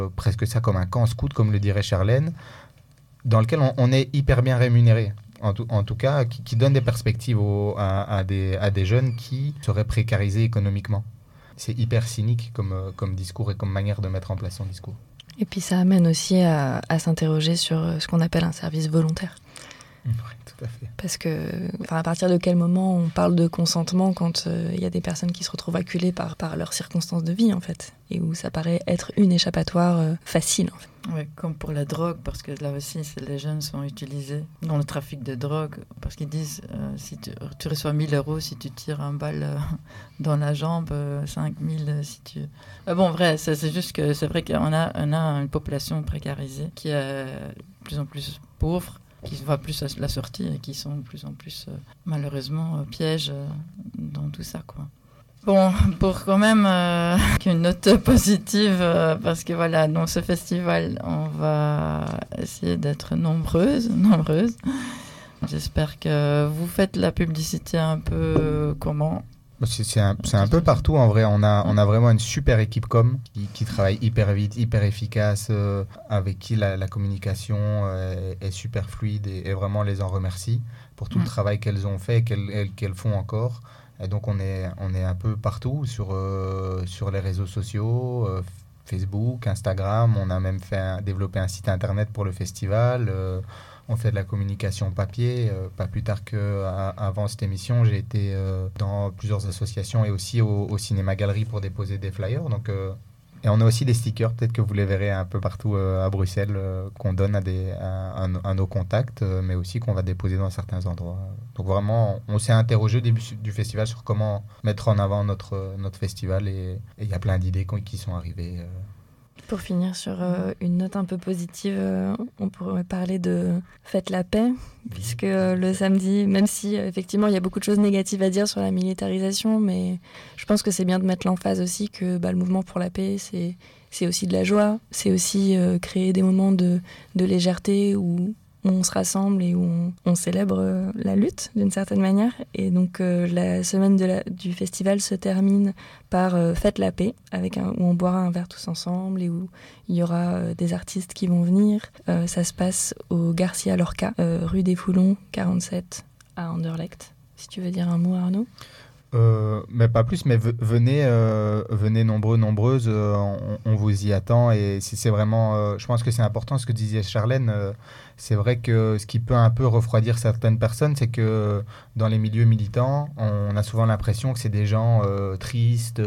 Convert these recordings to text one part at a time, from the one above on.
presque ça comme un camp scout, comme le dirait Charlène, dans lequel on est hyper bien rémunéré. En tout cas, qui donne des perspectives à des jeunes qui seraient précarisés économiquement. C'est hyper cynique comme discours et comme manière de mettre en place son discours. Et puis ça amène aussi à s'interroger sur ce qu'on appelle un service volontaire. Oui, tout à fait. Parce que, à partir de quel moment on parle de consentement quand y a des personnes qui se retrouvent acculées par leurs circonstances de vie, en fait, et où ça paraît être une échappatoire facile, en fait. Oui, comme pour la drogue, parce que là aussi, les jeunes sont utilisés dans le trafic de drogue, parce qu'ils disent, si tu reçois 1 000 € si tu tires un balle dans la jambe, 5 000 si tu... bon, vrai, c'est juste que c'est vrai qu'on a une population précarisée qui est de plus en plus pauvre, qui va plus à la sortie et qui sont de plus en plus, malheureusement, pièges dans tout ça, quoi. Bon, pour quand même une note positive, parce que voilà, dans ce festival, on va essayer d'être nombreuses. J'espère que vous faites la publicité un peu comment ? C'est un peu partout en vrai. On a vraiment une super équipe qui travaille hyper vite, hyper efficace, avec qui la communication est super fluide et vraiment on les en remercie pour tout le travail qu'elles ont fait et qu'elles font encore. Et donc on est un peu partout sur les réseaux sociaux, Facebook, Instagram. On a même développé un site internet pour le festival. On fait de la communication papier. Pas plus tard qu'avant cette émission, j'ai été dans plusieurs associations et aussi au Cinéma Galerie pour déposer des flyers. Et on a aussi des stickers, peut-être que vous les verrez un peu partout à Bruxelles, qu'on donne à nos contacts, mais aussi qu'on va déposer dans certains endroits. Donc vraiment, on s'est interrogé au début du festival sur comment mettre en avant notre festival et il y a plein d'idées qui sont arrivées. Pour finir sur une note un peu positive, on pourrait parler de Faites la paix, puisque le samedi, même si effectivement il y a beaucoup de choses négatives à dire sur la militarisation, mais je pense que c'est bien de mettre l'emphase aussi que le mouvement pour la paix, c'est aussi de la joie, c'est aussi créer des moments de légèreté où on se rassemble et où on célèbre la lutte d'une certaine manière. Et donc la semaine du festival se termine par Faites la paix, où on boira un verre tous ensemble et où il y aura des artistes qui vont venir. Ça se passe au Garcia Lorca, rue des Foulons, 47 à Anderlecht. Si tu veux dire un mot, Arnaud. Mais pas plus, mais venez nombreux, nombreuses, on vous y attend et c'est vraiment, je pense que c'est important ce que disait Charlène, c'est vrai que ce qui peut un peu refroidir certaines personnes, c'est que dans les milieux militants, on a souvent l'impression que c'est des gens tristes,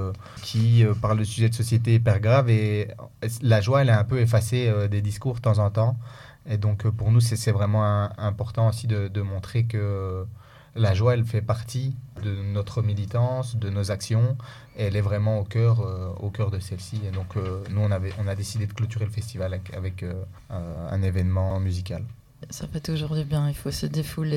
qui parlent de sujets de société hyper graves et la joie elle est un peu effacée des discours de temps en temps et donc pour nous c'est vraiment important aussi de montrer que la joie, elle fait partie de notre militance, de nos actions, et elle est vraiment au cœur de celle-ci. Et donc, nous, on a décidé de clôturer le festival avec un événement musical. Ça fait toujours du bien, il faut se défouler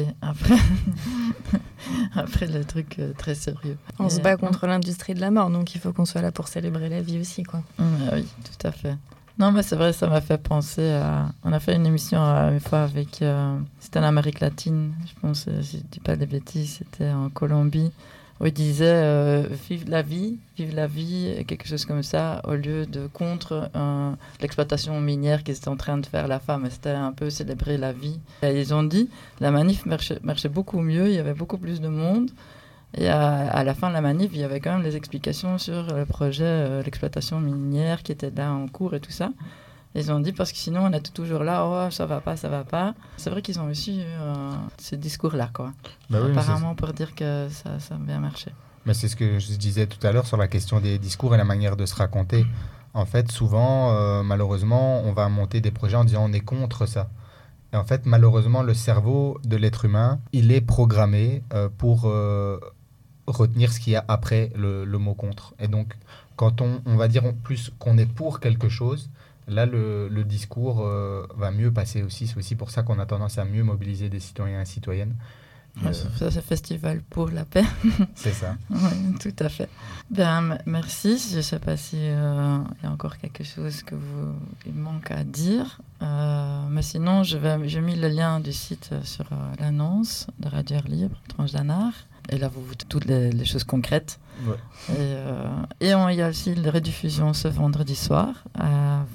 après le truc très sérieux. On se bat contre l'industrie de la mort, donc il faut qu'on soit là pour célébrer la vie aussi, quoi. Oui, tout à fait. Non, mais c'est vrai, ça m'a fait penser à... On a fait une émission une fois avec... c'était en Amérique latine, je pense, si je ne dis pas des bêtises, c'était en Colombie, où il disait vive la vie, quelque chose comme ça, au lieu de contre l'exploitation minière qu'ils étaient en train de faire la femme. C'était un peu célébrer la vie. Et ils ont dit, la manif marchait beaucoup mieux, il y avait beaucoup plus de monde. Et à la fin de la manif, il y avait quand même des explications sur le projet, l'exploitation minière qui était là en cours et tout ça. Et ils ont dit, parce que sinon on est toujours là, oh ça va pas. C'est vrai qu'ils ont aussi ce discours-là, quoi. Bah oui, apparemment pour dire que ça a bien marché. Mais c'est ce que je disais tout à l'heure sur la question des discours et la manière de se raconter. En fait, souvent, malheureusement, on va monter des projets en disant on est contre ça. Et en fait, malheureusement, le cerveau de l'être humain, il est programmé pour retenir ce qu'il y a après le mot contre. Et donc, quand on va dire plus qu'on est pour quelque chose, là, le discours va mieux passer aussi. C'est aussi pour ça qu'on a tendance à mieux mobiliser des citoyens et citoyennes. Ça, c'est Festival pour la paix. C'est ça. Oui, tout à fait. Bien, merci. Je ne sais pas s'il y a encore quelque chose il manque à dire. Mais sinon, j'ai mis le lien du site sur l'annonce de Radio Air Libre, Tranche d'un art. Et là, vous toutes les choses concrètes. Ouais. Et il y a aussi la rediffusion ce vendredi soir à